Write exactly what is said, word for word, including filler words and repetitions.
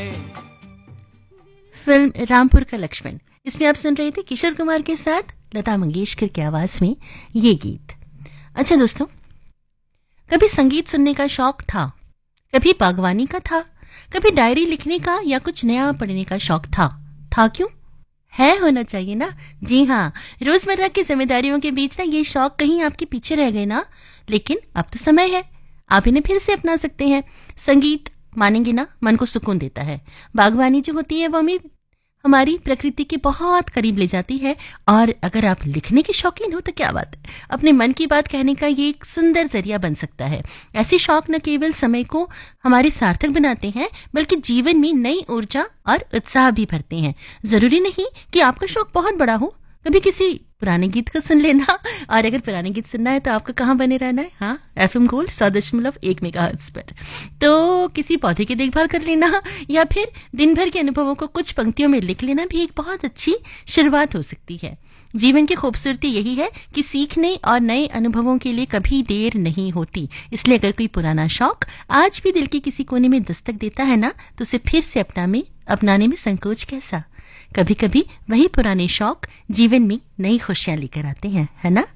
Film Rampur का लक्ष्मण, इसमें आप सुन रहे थे किशोर कुमार के साथ लता मंगेशकर की आवाज में ये गीत। अच्छा दोस्तों, कभी संगीत सुनने का शौक था, कभी बागवानी का था, कभी डायरी लिखने का या कुछ नया पढ़ने का शौक था था क्यों? है, होना चाहिए ना। जी हाँ, रोजमर्रा की जिम्मेदारियों के बीच ना ये शौक कहीं आपके पीछे रह गए ना, लेकिन अब तो समय है, आप इन्हें फिर से अपना सकते हैं। संगीत, मानेंगे ना, मन को सुकून देता है। बागवानी जो होती है वो हमें हमारी प्रकृति के बहुत करीब ले जाती है। और अगर आप लिखने के शौकीन हो तो क्या बात है, अपने मन की बात कहने का ये एक सुंदर जरिया बन सकता है। ऐसे शौक न केवल समय को हमारे सार्थक बनाते हैं, बल्कि जीवन में नई ऊर्जा और उत्साह भी भरते हैं। जरूरी नहीं कि आपका शौक बहुत बड़ा हो, कभी किसी पुराने गीत को सुन लेना। और अगर पुराने गीत सुनना है तो आपको कहाँ बने रहना है, हाँ, एफएम गोल्ड सौ दशमलव एक मेगाहर्ट्ज पर। तो किसी पौधे की देखभाल कर लेना या फिर दिन भर के अनुभवों को कुछ पंक्तियों में लिख लेना भी एक बहुत अच्छी शुरुआत हो सकती है। जीवन की खूबसूरती यही है कि सीखने और नए अनुभवों के लिए कभी देर नहीं होती। इसलिए अगर कोई पुराना शौक आज भी दिल के किसी कोने में दस्तक देता है ना, तो उसे फिर से अपना में अपनाने में संकोच कैसा। कभी कभी वही पुराने शौक जीवन में नई खुशियां लेकर आते हैं, है ना।